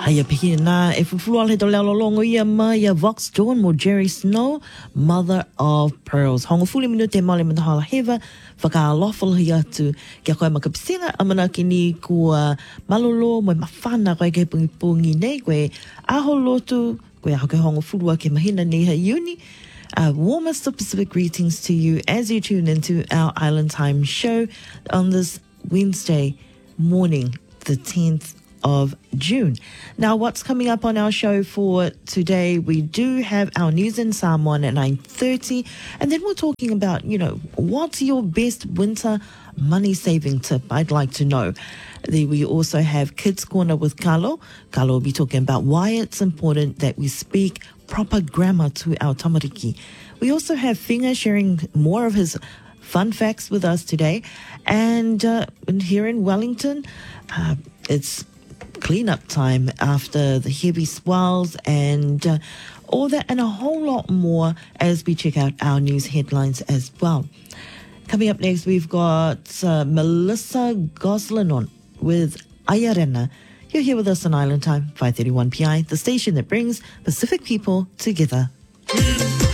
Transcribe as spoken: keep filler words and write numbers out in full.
Haya piki na e fufulua le toleo longo ia ma ia Vox Dawn mo Jerry Snow, Mother of Pearls. Hongo fuli minu te male mata hala hewa, whakaalofa hi atu kia koe makapisina amana ki ni kua malolo mo mawhana koe ke pungi pungi nei koe aho lotu, koe aho ke hongo fulua ke mahina ni ha uni. Uh, warmest of Pacific greetings to you as you tune into our Island Time show on this Wednesday morning, the tenth of June. Now, what's coming up on our show for today? We do have our news in Samoan at nine thirty, and then we're talking about, you know, what's your best winter money saving tip? I'd like to know. Then we also have Kids Corner with Carlo. Carlo will be talking about why it's important that we speak proper grammar to our tamariki. We also have Finga sharing more of his fun facts with us today. And uh, here in Wellington, uh, it's cleanup time after the heavy swells and uh, all that and a whole lot more as we check out our news headlines as well. Coming up next, we've got uh, Melissa Goslin on with Ayarena. You're here with us on Island Time, five thirty-one P I, the station that brings Pacific people together.